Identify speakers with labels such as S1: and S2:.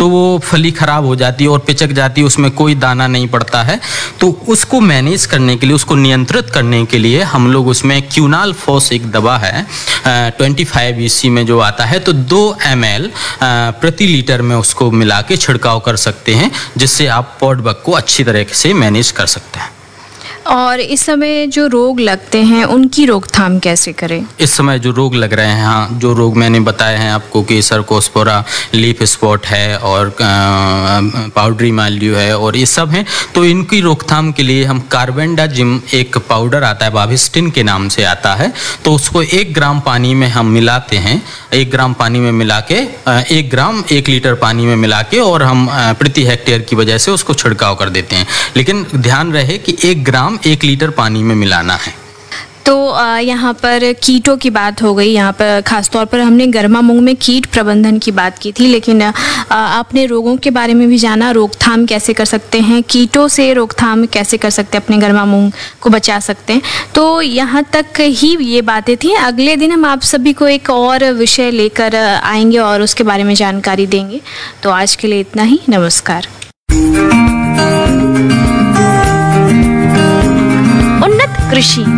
S1: तो वो फली खराब हो जाती है और पिचक जाती है, उसमें कोई दाना नहीं पड़ता है। तो उसको मैनेज करने के लिए, उसको नियंत्रित करने के लिए हम लोग उसमें क्यूनाल फॉस एक दवा है 25 EC में जो आता है, तो 2 ml प्रति लीटर में उसको मिला के छिड़काव कर सकते हैं, जिससे आप पॉड बग को अच्छी तरह से मैनेज कर सकते हैं।
S2: और इस समय जो रोग लगते हैं उनकी रोकथाम कैसे करें?
S1: इस समय जो रोग लग रहे हैं, हाँ, जो रोग मैंने बताए हैं आपको कि सर्कोस्पोरा, लीफ स्पॉट है और पाउडरी माइल्ड्यू है और ये सब हैं, तो इनकी रोकथाम के लिए हम कार्बेंडाजिम एक पाउडर आता है, बाविस्टिन के नाम से आता है, तो उसको 1 ग्राम पानी में हम मिलाते हैं। 1 ग्राम पानी में मिला के 1 ग्राम 1 लीटर पानी में मिला के और हम प्रति हेक्टेयर की वजह से उसको छिड़काव कर देते हैं। लेकिन ध्यान रहे कि 1 ग्राम 1 लीटर पानी में मिलाना है।
S2: तो यहाँ पर कीटों की बात हो गई, यहाँ पर खासतौर पर हमने गर्मा मूंग में कीट प्रबंधन की बात की थी, लेकिन आपने रोगों के बारे में भी जाना, रोकथाम कैसे कर सकते हैं, कीटों से रोकथाम कैसे कर सकते हैं, अपने गर्मा मूंग को बचा सकते हैं। तो यहाँ तक ही ये बातें थी। अगले दिन हम आप सभी को एक और विषय लेकर आएंगे और उसके बारे में जानकारी देंगे। तो आज के लिए इतना ही, नमस्कार।
S3: उन्नत कृषि